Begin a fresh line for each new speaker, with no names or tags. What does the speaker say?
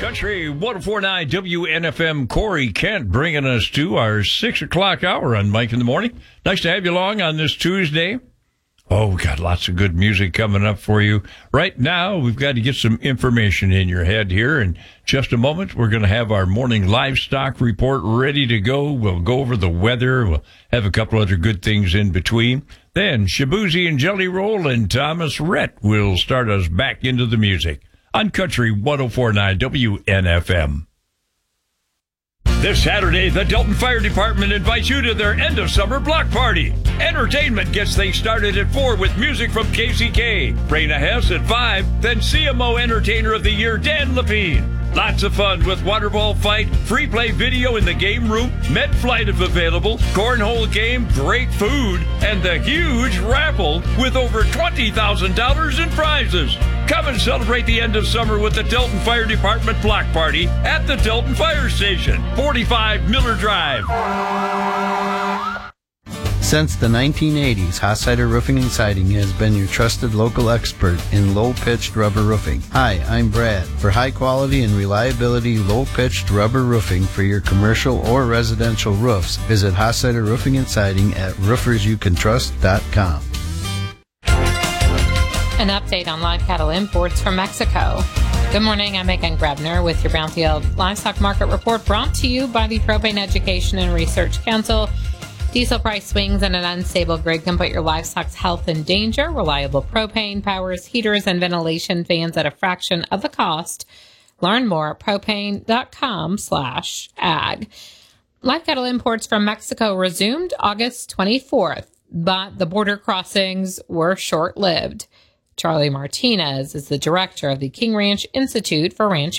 Country 104.9 WNFM. Corey Kent bringing us to our 6 o'clock hour on Mike in the Morning. Nice to have you along on this Tuesday. Oh, we got lots of good music coming up for you. Right now, we've got to get some information in your head here. In just a moment, we're going to have our morning livestock report ready to go. We'll go over the weather. We'll have a couple other good things in between. Then, Shabuzi and Jelly Roll and Thomas Rhett will start us back into the music on Country 104.9 WNFM. This Saturday, the Delton Fire Department invites you to their end-of-summer block party. Entertainment gets things started at 4 with music from KCK. Raina Hess at 5, then CMO Entertainer of the Year, Dan Lepine. Lots of fun with water ball fight, free play video in the game room, Met flight if available, cornhole game, great food, and the huge raffle with over $20,000 in prizes. Come and celebrate the end of summer with the Delton Fire Department block party at the Delton Fire Station, 45 Miller Drive.
Since the 1980s, Hossider Roofing and Siding has been your trusted local expert in low-pitched rubber roofing. Hi, I'm Brad. For high-quality and reliability low-pitched rubber roofing for your commercial or residential roofs, visit Hossider Roofing and Siding at roofersyoucantrust.com.
An update on live cattle imports from Mexico. Good morning, I'm Megan Grebner with your Brownfield Livestock Market Report, brought to you by the Propane Education and Research Council. Diesel price swings and an unstable grid can put your livestock's health in danger. Reliable propane powers heaters and ventilation fans at a fraction of the cost. Learn more at propane.com/ag. Live cattle imports from Mexico resumed August 24th, but the border crossings were short-lived. Charlie Martinez is the director of the King Ranch Institute for Ranch